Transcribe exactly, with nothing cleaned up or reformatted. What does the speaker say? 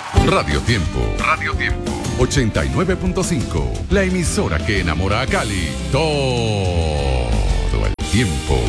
Radio Tiempo. Radio Tiempo. ochenta y nueve punto cinco. La emisora que enamora a Cali todo el tiempo.